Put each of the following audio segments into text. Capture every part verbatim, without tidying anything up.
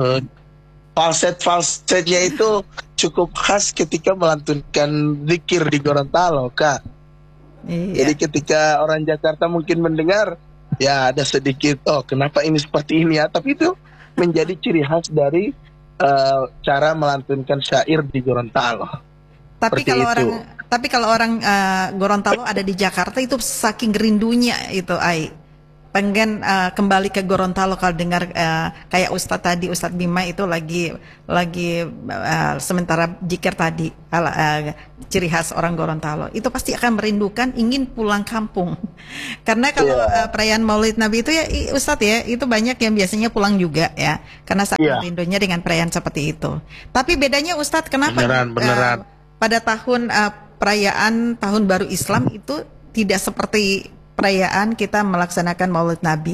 Eh, falset-falsetnya itu cukup khas ketika melantunkan zikir di Gorontalo, Kak. Jadi Iya. ketika orang Jakarta mungkin mendengar, ya ada sedikit, oh kenapa ini seperti ini ya. Tapi itu menjadi ciri khas dari eh, cara melantunkan syair di Gorontalo. Tapi Seperti kalau itu. orang tapi kalau orang eh, Gorontalo ada di Jakarta itu saking rindunya itu Ai. Pengen eh, kembali ke Gorontalo kalau dengar eh, kayak Ustadz tadi Ustadz Bima itu lagi lagi eh, sementara jikir tadi ala- eh, ciri khas orang Gorontalo itu pasti akan merindukan ingin pulang kampung. Karena kalau Iya, eh, perayaan Maulid Nabi itu ya i- Ustadz ya itu banyak yang biasanya pulang juga ya karena saking iya, rindunya dengan perayaan seperti itu. Tapi bedanya Ustadz kenapa di beneran, eh, beneran. pada tahun eh, perayaan tahun baru Islam itu tidak seperti perayaan kita melaksanakan Maulid Nabi.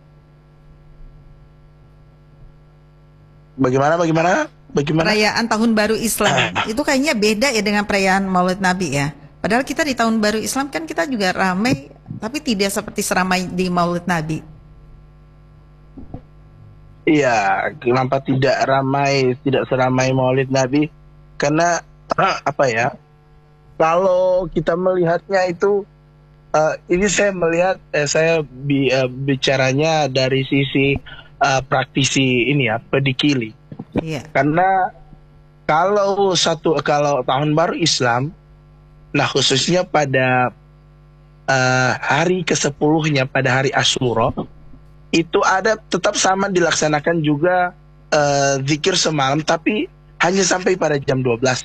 Bagaimana, bagaimana, bagaimana? Perayaan tahun baru Islam itu kayaknya beda ya dengan perayaan Maulid Nabi ya. Padahal kita di tahun baru Islam kan kita juga ramai, tapi tidak seperti seramai di Maulid Nabi. Iya, kenapa tidak ramai, tidak seramai Maulid Nabi? Karena apa ya? Kalau kita melihatnya itu, eh, ini saya melihat, eh, saya bi- eh, bicaranya dari sisi eh, praktisi ini ya, pedikili. Iya. Karena kalau satu kalau tahun baru Islam, nah khususnya pada eh, hari kesepuluhnya pada hari Asyura, itu ada tetap sama dilaksanakan juga eh, zikir semalam, tapi hanya sampai pada jam dua belas,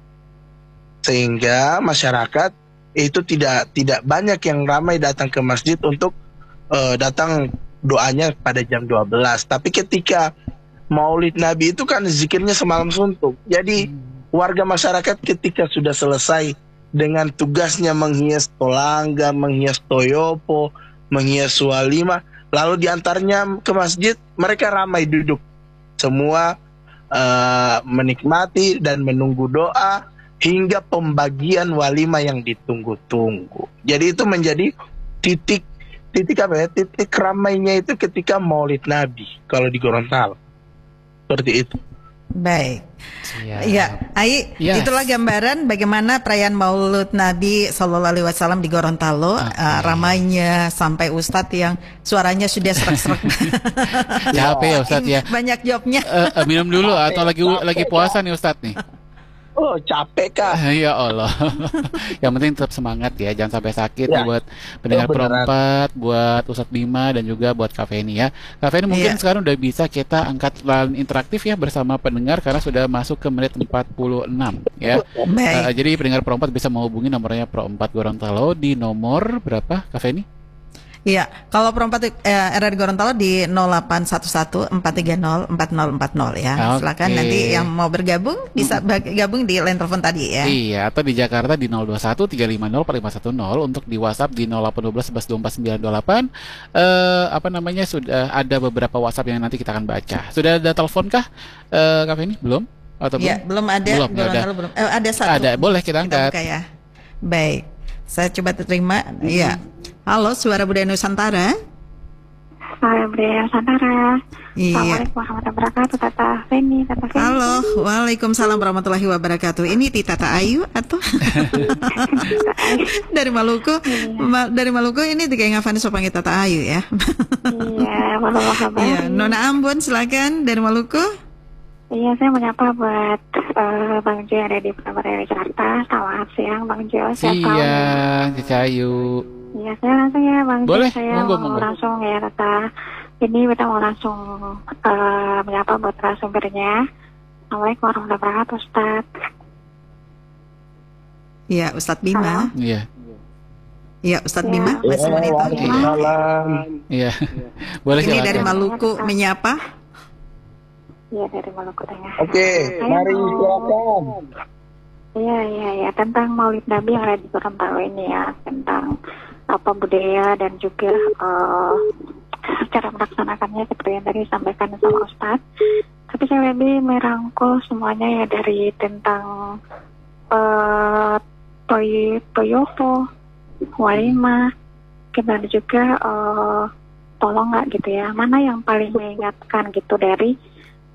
sehingga masyarakat itu tidak tidak banyak yang ramai datang ke masjid untuk eh, datang doanya pada jam dua belas. Tapi ketika Maulid Nabi itu kan zikirnya semalam suntuk. Jadi warga masyarakat ketika sudah selesai dengan tugasnya menghias tolangga, menghias toyopo, menghias walima, lalu diantarnya ke masjid, mereka ramai duduk. Semua eh, menikmati dan menunggu doa hingga pembagian walima yang ditunggu-tunggu. Jadi itu menjadi titik titik apa ya? Titik ramainya itu ketika Maulid Nabi kalau di Gorontalo. Seperti itu. Baik. Siap. Iya, Ai, Yes. itulah gambaran bagaimana perayaan Maulid Nabi Shallallahu Alaihi Wasallam di Gorontalo, Oke. eh, ramainya sampai Ustadz yang suaranya sudah serak-serak. Capek ya Ustadz ya. Banyak jobnya. Eh, eh, minum dulu atau lagi Capek, lagi puasa nih Ustadz nih. Oh, capek Kak. Ya Allah. Yang penting tetap semangat ya, jangan sampai sakit Ya. nih buat pendengar Oh, beneran. perempat, buat Ustadz Bima dan juga buat Kak Feni ya. Kak Feni mungkin Iya. sekarang udah bisa kita angkat line interaktif ya bersama pendengar karena sudah masuk ke menit empat puluh enam ya. Baik. Eh, jadi pendengar perempat bisa menghubungi nomornya Pro empat Gorontalo di nomor berapa Kak Feni? Iya, kalau perempat eh, R R Gorontalo di nol delapan satu satu empat tiga nol empat nol empat nol ya. Oke. Silakan nanti yang mau bergabung bisa bag- gabung di line telepon tadi ya. Iya, atau di Jakarta di nol dua satu tiga lima nol empat lima satu nol, untuk di WhatsApp di nol delapan satu dua satu satu dua empat sembilan dua delapan. Eh apa namanya sudah ada beberapa WhatsApp yang nanti kita akan baca. Sudah ada telepon kah? Eh Kak Feni? Belum? Atau Iya, belum ada Belum, ya Gorontalo udah. belum. Eh, ada satu. Ada, boleh kita angkat. buka ya. Baik. Saya coba terima. Iya. Halo, Suara Budaya Nusantara. Halo, Budaya Nusantara. Iya. Assalamualaikum warahmatullahi wabarakatuh, Tata Feni, Tata Feni. Halo, Waalaikumsalam warahmatullahi wabarakatuh. Ini Tita Ayu atau dari Maluku? Ma- dari Maluku ini kayak Ngafani so panggil Tata Ayu ya. Iya, warahmatullahi Iya, wabarakatuh. Nona Ambon silakan dari Maluku. Iya, saya menyapa buat eh, Bang Jo yang ada di Prambanan Jakarta. Selamat siang, Bang Jo. Sehat selalu. Siang, Cicayu. Iya, saya langsung ya, Bang Jo. Boleh, Saya monggo, mau monggo. langsung ya, Tata. Ini kita mau langsung eh, menyapa buat narasumbernya. Assalamualaikum warahmatullahi wabarakatuh, Ustaz. Iya, Ustadz Bima. Iya, Iya, Ustadz Ya. Bima masih Ya, menit. Waalaikumsalam. iya. Boleh Ini dari silakan. Maluku menyapa. Iya, dari Maluku Tengah. Oke, Saya mari mau- silakan. Iya, iya, ya. Tentang Maulid Nabi yang ada di Gorontalo ini ya. Tentang apa budaya dan juga eh, cara melaksanakannya seperti yang tadi disampaikan sama Ustadz. Tapi saya lebih merangkul semuanya ya dari tentang eh, toy, toyopo, walima, dan juga eh, tolong nggak gitu ya. Mana yang paling mengingatkan gitu dari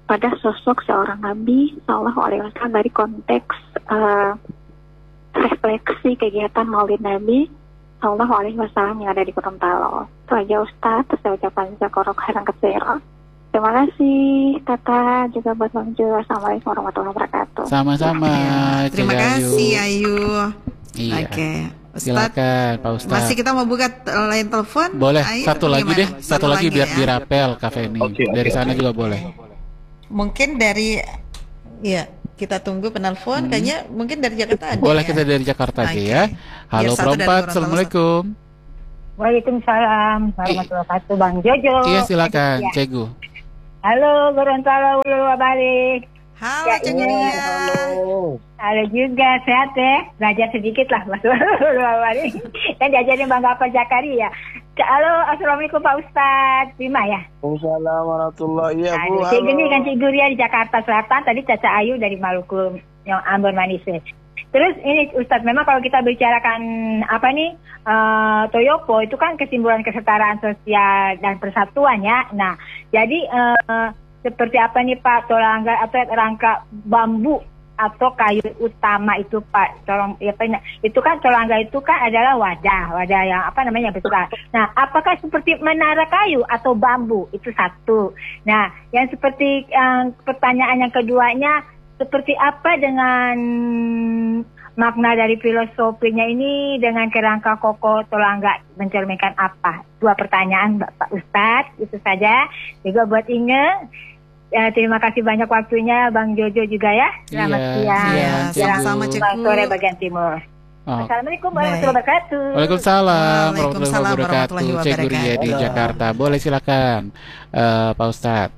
pada sosok seorang Nabi Sallallahu Alaihi Wasallam dari konteks uh, refleksi kegiatan Maulid Nabi Sallallahu Alaihi Wasallam yang ada di Gorontalo. Itu aja Ustadz, saya ucapkan jazakallahu khairan katsiran. Terima kasih Tata, juga buat Bang Jo. Assalamualaikum warahmatullahi wabarakatuh. Sama-sama. Ya, terima Cik Ayu. kasih Ayu. Iya. Oke, Ustadz, Silakan Pak Ustadz. masih kita mau buka line telepon? Boleh, Ayu, satu lagi gimana? deh, satu, lagi biar ya. dirapel kafe ini. Oke, Dari oke, sana oke. juga boleh. Mungkin dari, ya kita tunggu penelpon. Hmm. Kayaknya mungkin dari Jakarta ada. Boleh ya? kita dari Jakarta aja Oke. ya. Halo Biar satu dari Perempat, Gorontalo, Assalamualaikum. Waalaikumsalam warahmatullahi wabarakatuh, Bang Jojo. Iya silakan, Ya. Cegu. Halo Gorontalo, ulu balik. Halo, Ya, Cek iya. Ria. Halo juga, sehat ya. Belajar sedikit lah, Mas. Ulu balik. Dan diajarin Bang Gafar Zakaria. Halo, assalamualaikum Pak Ustadz Bima ya. Waalaikumsalam warahmatullahi wabarakatuh. Aduh, Cik Geni kan Cik Guria di Jakarta Selatan. Tadi Caca Ayu dari Maluku yang Ambon Manis. Terus ini Ustadz, memang kalau kita bicarakan apa nih uh, Toyopo itu kan kesimpulan kesetaraan sosial dan persatuan ya. Nah, jadi uh, seperti apa nih Pak, tolangga atau rangka bambu atau kayu utama itu Pak, tolong ya Pak, itu kan tolangga itu kan adalah wadah, wadah yang apa namanya besar. Nah, apakah seperti menara kayu atau bambu? Itu satu. Nah, yang seperti uh, pertanyaan yang keduanya, seperti apa dengan makna dari filosofinya ini dengan kerangka koko tolangga mencerminkan apa? Dua pertanyaan Bapak Ustadz, itu saja. Juga buat Inge, ya, terima kasih banyak waktunya Bang Jojo juga ya. Selamat Iya, siang. Iya, Cegu. sama-sama Cek Selamat sore bagian timur. Oh. Assalamualaikum Baik. warahmatullahi wabarakatuh. Waalaikumsalam Waalaikumsalam warahmatullahi wabarakatuh. Cek Guria di wabarakatuh. Jakarta. Boleh silakan eh, Pak Ustadz.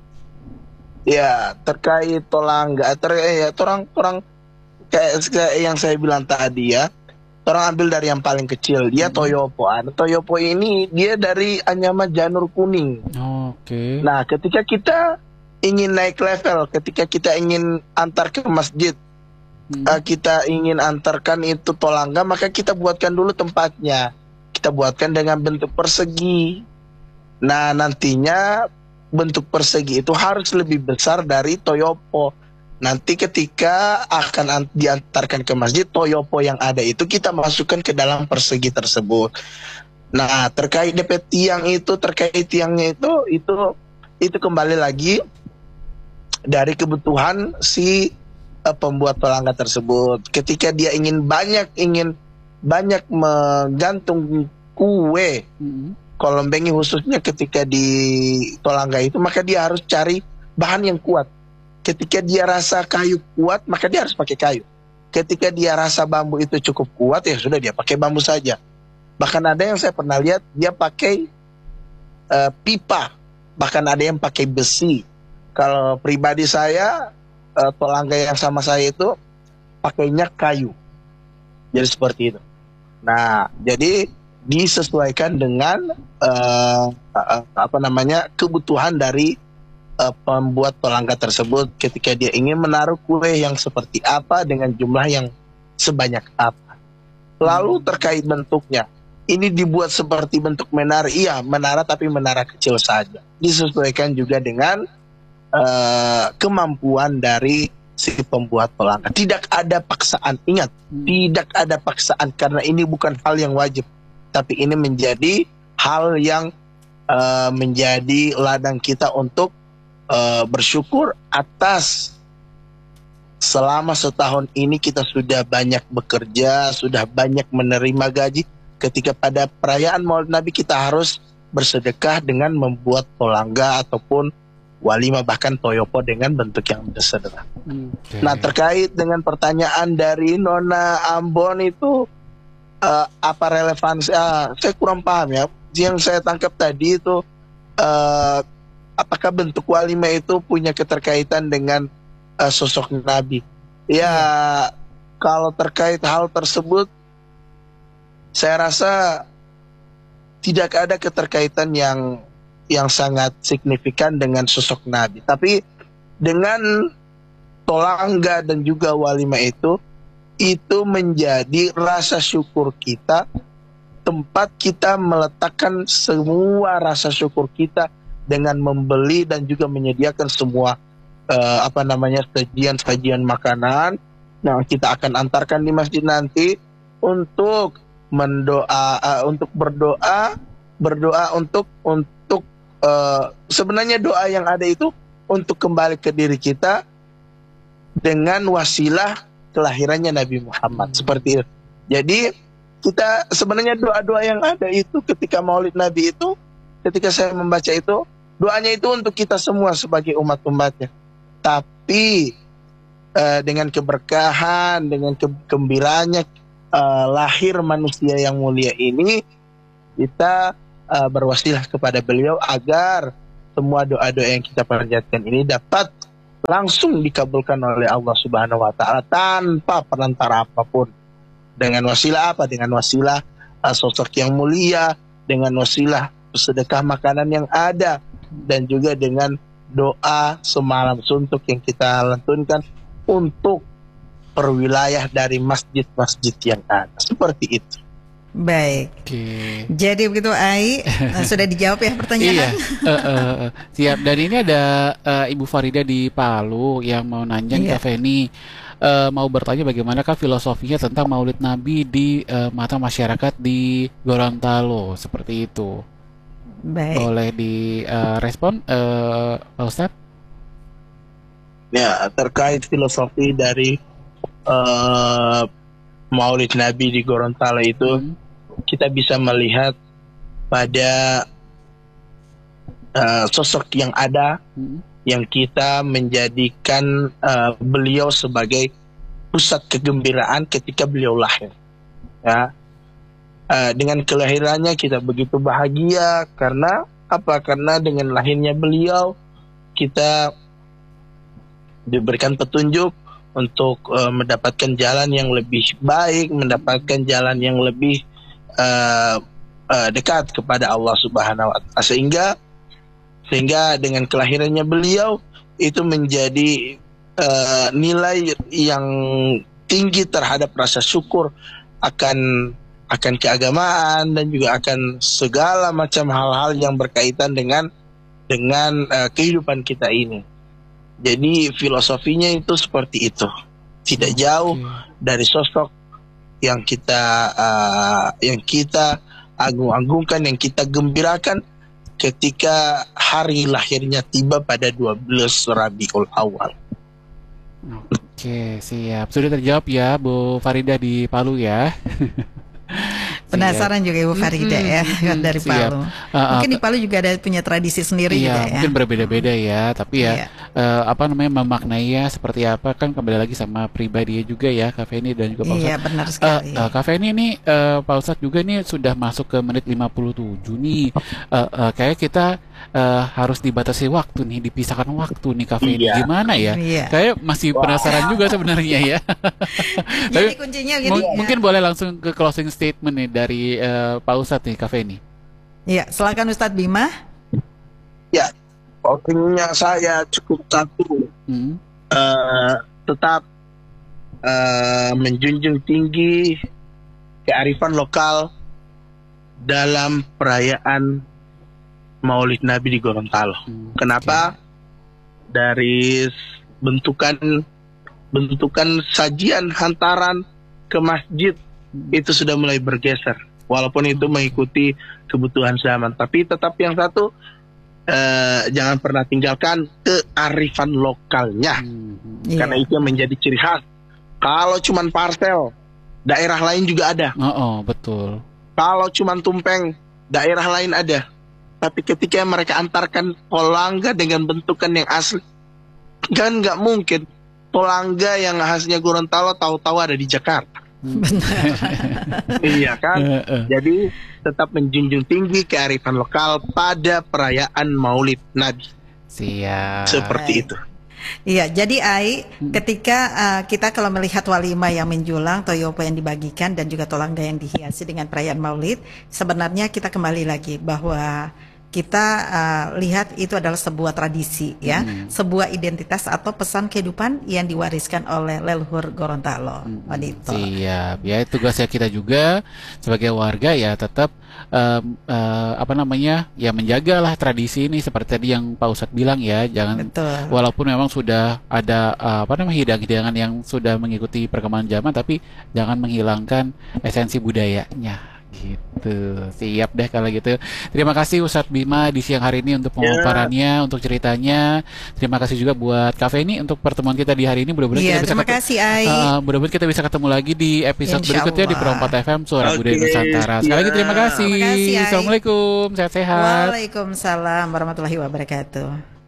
Ya, terkait tolangga, ter ya, orang orang kayak, kayak yang saya bilang tadi ya, orang ambil dari yang paling kecil, dia Toyopo. Nah, Toyopo ini dia dari anyaman janur kuning. Oke. Nah, ketika kita ingin naik level, ketika kita ingin antar ke masjid, Hmm. eh, kita ingin antarkan itu tolangga, maka kita buatkan dulu tempatnya. Kita buatkan dengan bentuk persegi. Nah, nantinya bentuk persegi itu harus lebih besar dari Toyopo. Nanti ketika akan an- diantarkan ke masjid, Toyopo yang ada itu kita masukkan ke dalam persegi tersebut. Nah, terkait D P tiang itu, terkait tiangnya itu, itu itu kembali lagi dari kebutuhan si eh, pembuat tolangga tersebut. Ketika dia ingin banyak ingin banyak menggantung kue Hmm. kolombengi khususnya ketika di tolangga itu, maka dia harus cari bahan yang kuat. Ketika dia rasa kayu kuat, maka dia harus pakai kayu. Ketika dia rasa bambu itu cukup kuat, ya sudah dia pakai bambu saja. Bahkan ada yang saya pernah lihat dia pakai uh, pipa, bahkan ada yang pakai besi. Kalau pribadi saya, uh, tolangga yang sama saya itu pakainya kayu. Jadi seperti itu. Nah, jadi disesuaikan dengan uh, uh, apa namanya kebutuhan dari uh, pembuat tolangga tersebut ketika dia ingin menaruh kue yang seperti apa dengan jumlah yang sebanyak apa. Lalu terkait bentuknya, ini dibuat seperti bentuk menara, iya menara tapi menara kecil saja. Disesuaikan juga dengan uh, kemampuan dari si pembuat tolangga. Tidak ada paksaan, ingat, Hmm. tidak ada paksaan karena ini bukan hal yang wajib. Tapi ini menjadi hal yang uh, menjadi ladang kita untuk uh, bersyukur atas selama setahun ini kita sudah banyak bekerja, sudah banyak menerima gaji. Ketika pada perayaan Maulid Nabi kita harus bersedekah dengan membuat tolangga ataupun walimah, bahkan toyopo dengan bentuk yang sederhana. Oke. Nah, terkait dengan pertanyaan dari Nona Ambon itu, Uh, apa relevansi? Uh, saya kurang paham ya. Yang saya tangkap tadi itu, uh, apakah bentuk walimah itu punya keterkaitan dengan uh, sosok Nabi? Ya, kalau terkait hal tersebut, saya rasa tidak ada keterkaitan yang yang sangat signifikan dengan sosok Nabi. Tapi dengan tolangga dan juga walimah itu, itu menjadi rasa syukur kita, tempat kita meletakkan semua rasa syukur kita dengan membeli dan juga menyediakan semua uh, apa namanya sajian-sajian makanan. Nah, kita akan antarkan di masjid nanti untuk mendoa, uh, untuk berdoa, berdoa untuk untuk uh, sebenarnya doa yang ada itu untuk kembali ke diri kita dengan wasilah kelahirannya Nabi Muhammad, seperti itu. Jadi kita sebenarnya doa-doa yang ada itu ketika Maulid Nabi itu, ketika saya membaca itu, doanya itu untuk kita semua sebagai umat-umatnya. Tapi uh, dengan keberkahan, dengan kegembiraannya uh, lahir manusia yang mulia ini, kita uh, berwasilah kepada beliau agar semua doa-doa yang kita panjatkan ini dapat langsung dikabulkan oleh Allah Subhanahu wa taala tanpa perantara apapun. Dengan wasilah apa? Dengan wasilah uh, sosok yang mulia, dengan wasilah sedekah makanan yang ada, dan juga dengan doa semalam suntuk yang kita lantunkan untuk perwilayah dari masjid-masjid yang ada. Seperti itu. Baik. Oke. Jadi begitu Ai, nah, sudah dijawab ya pertanyaan. Iya, uh, uh, uh, siap. Dan ini ada uh, Ibu Farida di Palu yang mau nanya Iya. Kak Feni, uh, mau bertanya bagaimanakah filosofinya tentang Maulid Nabi di uh, mata masyarakat di Gorontalo, seperti itu. Baik. Boleh direspon, uh, Pak Ustadz? Ya, terkait filosofi dari uh, Maulid Nabi di Gorontalo itu, Hmm. kita bisa melihat pada uh, sosok yang ada, Hmm. yang kita menjadikan uh, beliau sebagai pusat kegembiraan ketika beliau lahir. Ya, uh, dengan kelahirannya kita begitu bahagia karena apa? Karena dengan lahirnya beliau kita diberikan petunjuk untuk uh, mendapatkan jalan yang lebih baik, mendapatkan jalan yang lebih uh, uh, dekat kepada Allah Subhanahu wa taala. Sehingga sehingga dengan kelahirannya beliau itu menjadi uh, nilai yang tinggi terhadap rasa syukur akan akan keagamaan dan juga akan segala macam hal-hal yang berkaitan dengan dengan uh, kehidupan kita ini. Jadi filosofinya itu seperti itu, tidak jauh Oke. dari sosok yang kita uh, yang kita agung-agungkan, yang kita gembirakan ketika hari lahirnya tiba pada dua belas Rabiul Awal. Oke, siap. Sudah terjawab ya, Bu Farida di Palu ya. Penasaran juga Ibu Farida ya, Mm-mm, dari siap. Palu. Uh, uh, Mungkin di Palu juga ada punya tradisi sendiri Iya, juga ya. mungkin berbeda-beda ya, tapi ya Iya. eh, apa namanya memaknainya seperti apa kan kembali lagi sama pribadi juga ya, Kak Feni dan juga Pak Iya, Ustadz. benar Eh, sekali. eh, Kak Feni ini eh, Pak Ustadz juga nih sudah masuk ke menit lima puluh tujuh nih. Eh, eh, kayak kita eh, harus dibatasi waktu nih, dipisahkan waktu nih Kak Feni. Iya. Gimana ya? Iya. Kayak masih Wah. penasaran juga sebenarnya ya. Jadi Tapi kuncinya gini. mung- mungkin boleh langsung ke closing statement nih dari eh, Pak Ustadz nih, Kak Feni. Ya, silakan Ustadz Bima. Ya, opininya saya cukup satu, Hmm. eh, tetap eh, menjunjung tinggi kearifan lokal dalam perayaan Maulid Nabi di Gorontalo. Hmm, Kenapa? Dari s- bentukan bentukan sajian hantaran ke masjid itu sudah mulai bergeser. Walaupun itu mengikuti kebutuhan zaman, tapi tetap yang satu eh, jangan pernah tinggalkan kearifan lokalnya, Hmm. Iya. karena itu yang menjadi ciri khas. Kalau cuman parcel, daerah lain juga ada. Oh, oh, betul. Kalau cuman tumpeng, daerah lain ada. Tapi ketika mereka antarkan polangga dengan bentukan yang asli, kan nggak mungkin polangga yang khasnya Gorontalo tahu-tahu ada di Jakarta. Iya kan? Eh, eh. Jadi tetap menjunjung tinggi kearifan lokal pada perayaan Maulid Nabi. Siap. Seperti Baik. itu. Iya, jadi Ai, Hmm. ketika uh, kita kalau melihat walimah yang menjulang, toyopo yang dibagikan, dan juga tolangga yang dihiasi dengan perayaan Maulid, sebenarnya kita kembali lagi bahwa kita uh, lihat itu adalah sebuah tradisi ya, Hmm. sebuah identitas atau pesan kehidupan yang diwariskan oleh leluhur Gorontalo. Hmm, Wanito. siap. Ya, tugasnya kita juga sebagai warga ya tetap em, eh, apa namanya ya menjagalah tradisi ini seperti tadi yang Pak Ustadz bilang ya, jangan Betul. walaupun memang sudah ada eh, apa namanya hidangan-hidangan yang sudah mengikuti perkembangan zaman, tapi jangan menghilangkan esensi budayanya. Gitu. Siap deh kalau gitu. Terima kasih Ustadz Bima di siang hari ini untuk pemaparannya, untuk ceritanya. Terima kasih juga buat Cafe ini untuk pertemuan kita di hari ini. Mudah-mudahan Iya, kita bisa terima ketemu, kasih Ai. uh, mudah-mudahan kita bisa ketemu lagi di episode Insya berikutnya di Allah. Perompat F M Suara Oke, Budaya Nusantara. Sekali lagi terima kasih. Terima kasih, Ai. Assalamualaikum, sehat-sehat. Waalaikumsalam warahmatullahi wabarakatuh.